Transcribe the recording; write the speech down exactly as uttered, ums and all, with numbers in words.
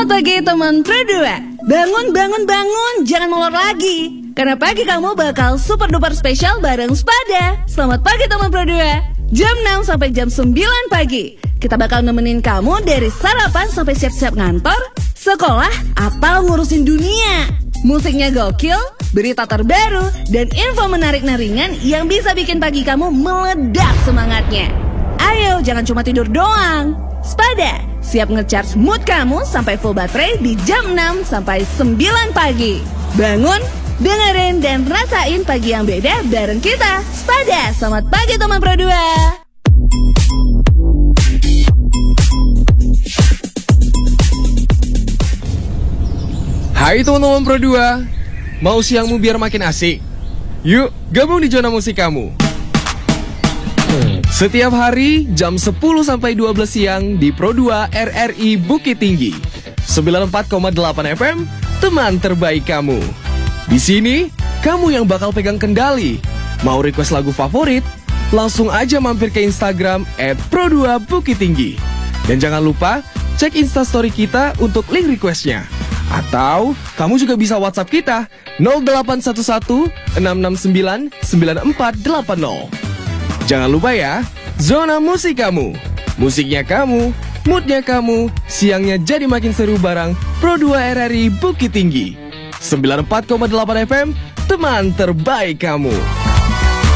Selamat pagi teman Pro dua. Bangun, bangun, bangun, jangan molor lagi. Karena pagi kamu bakal super duper spesial bareng Spada. Selamat pagi teman Pro dua. Jam enam sampai jam sembilan pagi. Kita bakal nemenin kamu dari sarapan sampai siap-siap ngantor, sekolah, atau ngurusin dunia. Musiknya gokil, berita terbaru, dan info menarik naringan yang bisa bikin pagi kamu meledak semangatnya. Ayo, jangan cuma tidur doang. Spada, siap nge-charge mood kamu sampai full baterai di jam enam sampai sembilan pagi. Bangun, dengerin dan rasain pagi yang beda bareng kita. Spada, selamat pagi teman Pro dua. Hai teman-teman Pro dua, mau siangmu biar makin asik? Yuk, gabung di zona musik kamu. Setiap hari jam sepuluh sampai dua belas siang di Pro dua R R I Bukit Tinggi sembilan puluh empat koma delapan F M, teman terbaik kamu. Di sini, kamu yang bakal pegang kendali. Mau request lagu favorit? Langsung aja mampir ke Instagram at Pro dua Bukit Tinggi. Dan jangan lupa cek Instastory kita untuk link requestnya. Atau kamu juga bisa WhatsApp kita nol delapan satu satu enam enam sembilan sembilan empat delapan nol. Jangan lupa ya, zona musik kamu. Musiknya kamu, moodnya kamu, siangnya jadi makin seru bareng Pro dua R R I Bukit Tinggi sembilan puluh empat koma delapan F M, teman terbaik kamu.